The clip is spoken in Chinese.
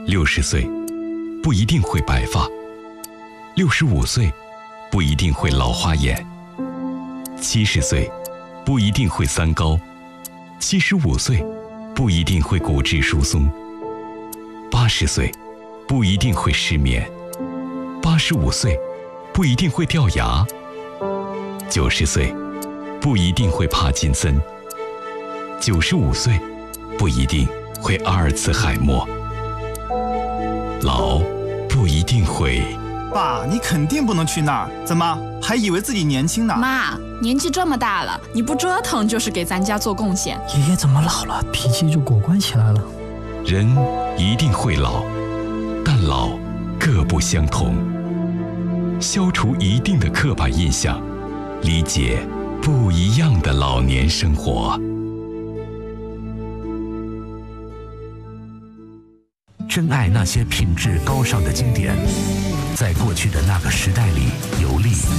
60岁不一定会白发，65岁不一定会老花眼，70岁不一定会三高，75岁不一定会骨质疏松，80岁不一定会失眠，85岁不一定会掉牙，90岁不一定会帕金森，95岁不一定会阿尔茨海默。老不一定会。 爸，你肯定不能去那儿，怎么还以为自己年轻呢？ 妈，年纪这么大了，你不折腾就是给咱家做贡献。 爷爷怎么老了，脾气就果断起来了？ 人一定会老，但老各不相同。消除一定的刻板印象，理解不一样的老年生活。 珍爱那些品质高尚的经典，在过去的那个时代里游历。